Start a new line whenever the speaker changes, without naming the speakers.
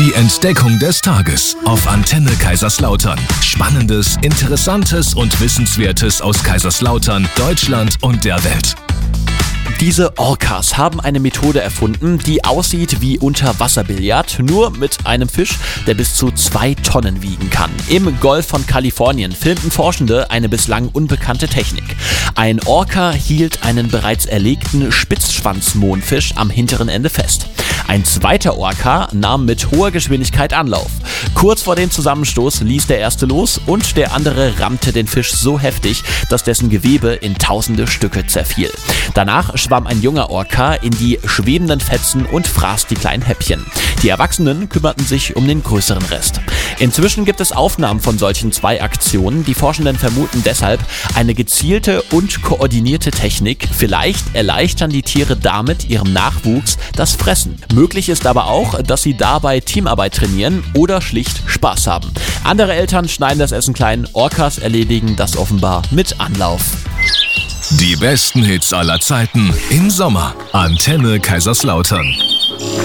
Die Entdeckung des Tages auf Antenne Kaiserslautern. Spannendes, Interessantes und Wissenswertes aus Kaiserslautern, Deutschland und der Welt.
Diese Orcas haben eine Methode erfunden, die aussieht wie Unterwasserbillard, nur mit einem Fisch, der bis zu 2 Tonnen wiegen kann. Im Golf von Kalifornien filmten Forschende eine bislang unbekannte Technik. Ein Orca hielt einen bereits erlegten Spitzschwanz-Mohnfisch am hinteren Ende fest. Ein zweiter Orca nahm mit hoher Geschwindigkeit Anlauf. Kurz vor dem Zusammenstoß ließ der erste los und der andere rammte den Fisch so heftig, dass dessen Gewebe in tausende Stücke zerfiel. Danach schwamm ein junger Orca in die schwebenden Fetzen und fraß die kleinen Häppchen. Die Erwachsenen kümmerten sich um den größeren Rest. Inzwischen gibt es Aufnahmen von solchen 2 Aktionen. Die Forschenden vermuten deshalb eine gezielte und koordinierte Technik. Vielleicht erleichtern die Tiere damit ihrem Nachwuchs das Fressen. Möglich ist aber auch, dass sie dabei Teamarbeit trainieren oder schlicht Spaß haben. Andere Eltern schneiden das Essen klein, Orcas erledigen das offenbar mit Anlauf.
Die besten Hits aller Zeiten im Sommer. Antenne Kaiserslautern.